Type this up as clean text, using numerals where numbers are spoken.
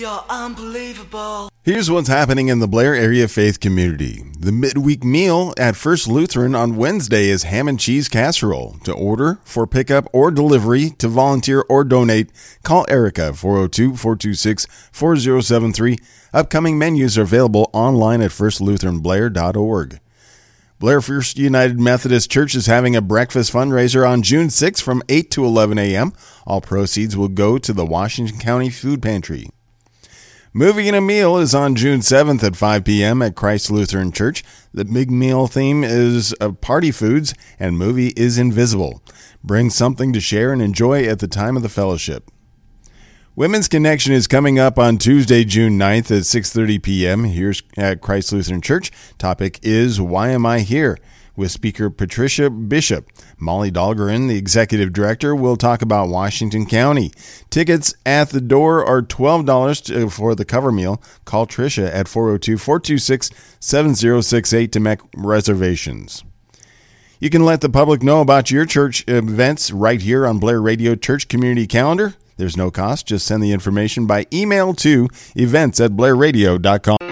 You're unbelievable. Here's what's happening in the Blair area faith community. The midweek meal at First Lutheran on Wednesday is ham and cheese casserole. To order, for pickup or delivery, to volunteer or donate, call Erica 402-426-4073. Upcoming menus are available online at firstlutheranblair.org. Blair First United Methodist Church is having a breakfast fundraiser on June 6th from 8 to 11 a.m. All proceeds will go to the Washington County Food Pantry. Movie and a Meal is on June 7th at 5 p.m. at Christ Lutheran Church. The big meal theme is party foods, and movie is Invisible. Bring something to share and enjoy at the time of the fellowship. Women's Connection is coming up on Tuesday, June 9th at 6:30 p.m. here at Christ Lutheran Church. Topic is Why Am I Here? With speaker Patricia Bishop. Molly Dahlgren, the executive director, will talk about Washington County. Tickets at the door are $12 for the cover meal. Call Tricia at 402-426-7068 to make reservations. You can let the public know about your church events right here on Blair Radio Church Community Calendar. There's no cost. Just send the information by email to events@blairradio.com.